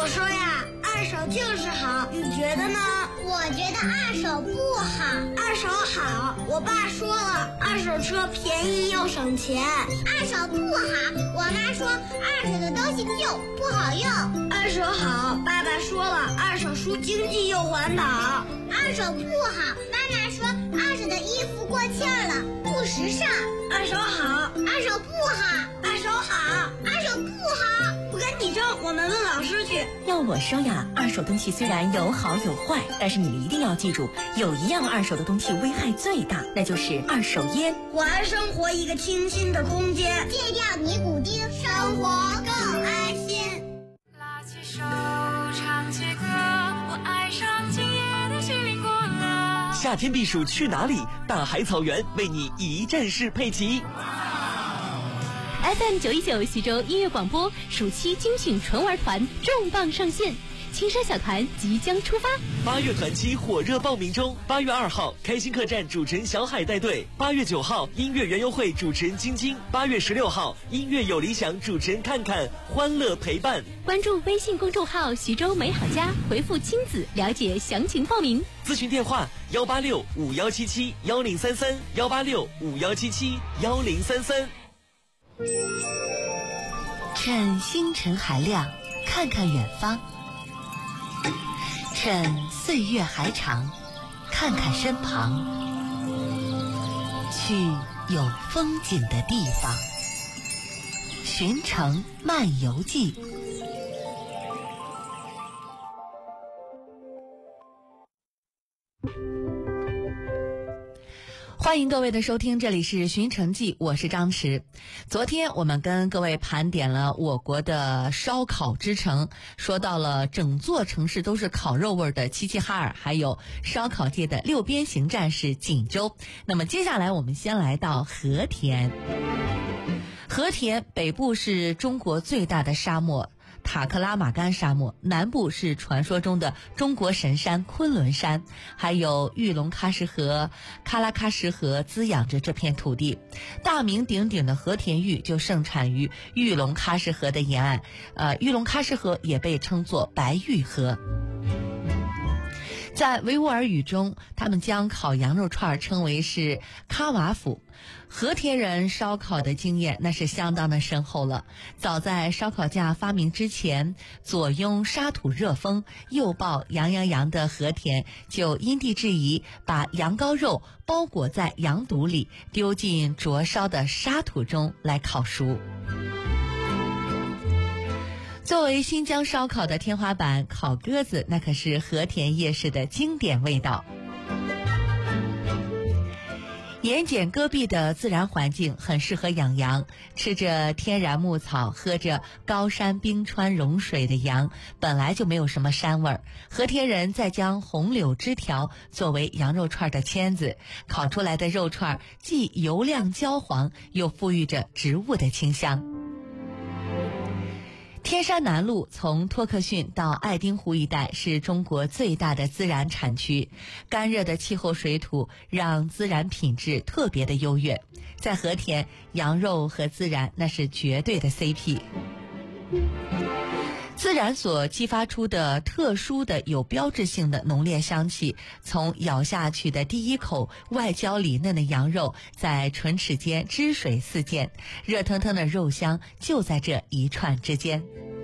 说呀，二手就是好，你觉得呢？ 我觉得二手不好。 二手好，我爸说了，二手车便宜又省钱。 二手不好，我妈说二手的东西旧不好用。 二手好，爸爸说了，二手书经济又环保。 二手不好，妈妈说二手的衣服过气了，不时尚。 二手好， 二手不好， 二手好， 二手不好。 不跟你争，我们问老师去。 要我说呀，二手东西虽然有好有坏，但是你们一定要记住，有一样二手的东西危害最大，那就是二手烟。 还生活一个清新的空间， 戒掉尼古丁，生活更安心。 拉起手唱起歌，我爱上今夜的西林果了。 夏天避暑去哪里？大海草原为你一站式配齐。 FM 919徐州音乐广播暑期精选纯玩团重磅上线，青山小团即将出发。 8月团期火热报名中，8月2号开心客栈主持人小海带队，8月9号音乐园游会主持人晶晶，8月16号音乐有理想主持人看看，欢乐陪伴。 关注微信公众号徐州美好家，回复亲子了解详情报名。 咨询电话18651771033，18651771033。 趁星辰还亮，看看远方；趁岁月还长，看看身旁。去有风景的地方，寻城漫游记。欢迎各位的收听，这里是寻城记，我是张弛。昨天我们跟各位盘点了我国的烧烤之城，说到了整座城市都是烤肉味的齐齐哈尔，还有烧烤界的六边形战士锦州。那么接下来我们先来到和田。和田北部是中国最大的沙漠塔克拉玛干沙漠，南部是传说中的中国神山昆仑山，还有玉龙喀什河、喀拉喀什河滋养着这片土地。大名鼎鼎的和田玉就盛产于玉龙喀什河的沿岸，玉龙喀什河也被称作白玉河。在维吾尔语中，他们将烤羊肉串称为是卡瓦府。和田人烧烤的经验那是相当的深厚了。早在烧烤架发明之前，左拥沙土热风，右抱洋洋洋的和田就因地制宜，把羊羔肉包裹在羊肚里，丢进灼烧的沙土中来烤熟。作为新疆烧烤的天花板，烤鸽子那可是和田夜市的经典味道。盐碱戈壁的自然环境很适合养羊，吃着天然牧草，喝着高山冰川融水的羊本来就没有什么膻味儿。和田人再将红柳枝条作为羊肉串的签子，烤出来的肉串既油亮焦黄，又馥郁着植物的清香。天山南路从托克逊到爱丁湖一带是中国最大的孜然产区，干热的气候水土让孜然品质特别的优越。在和田，羊肉和孜然那是绝对的 CP。孜然所激发出的特殊的有标志性的浓烈香气，从咬下去的第一口外焦里嫩的羊肉在唇齿间汁水四溅，热腾腾的肉香就在这一串之间。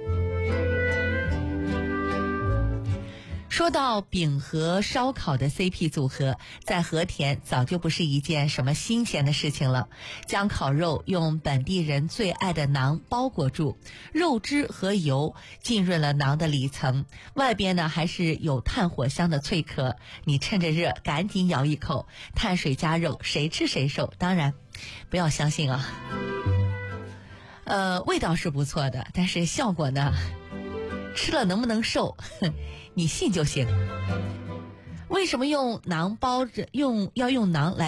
说到饼和烧烤的 CP 组合，在和田早就不是一件什么新鲜的事情了。将烤肉用本地人最爱的馕包裹住，肉汁和油浸润了馕的里层，外边呢还是有炭火香的脆壳。你趁着热赶紧咬一口，碳水加肉，谁吃谁瘦。当然不要相信啊，味道是不错的，但是效果呢，吃了能不能瘦你信就行。为什么用馕包着要用馕来